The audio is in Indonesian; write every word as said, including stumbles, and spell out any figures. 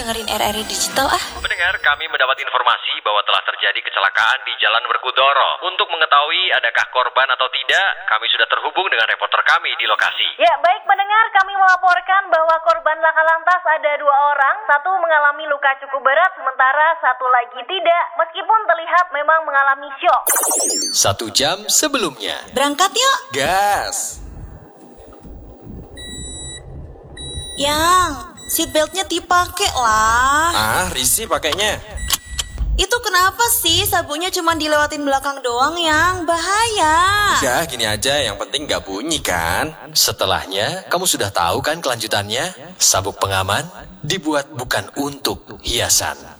dengerin R R I Digital ah. Pendengar, kami mendapat informasi bahwa telah terjadi kecelakaan di Jalan Werkudara. Untuk mengetahui adakah korban atau tidak, kami sudah terhubung dengan reporter kami di lokasi. Ya, baik pendengar, kami melaporkan bahwa korban laka lantas ada dua orang. Satu mengalami luka cukup berat, sementara satu lagi tidak, meskipun terlihat memang mengalami syok. Satu jam sebelumnya. Berangkat yuk. Gas! Yang, seatbeltnya dipake lah. Ah, risih pakainya. Itu kenapa sih sabuknya cuma dilewatin belakang doang, Yang? Bahaya. Ya, gini aja, yang penting gak bunyi kan. Setelahnya, kamu sudah tahu kan kelanjutannya? Sabuk pengaman dibuat bukan untuk hiasan.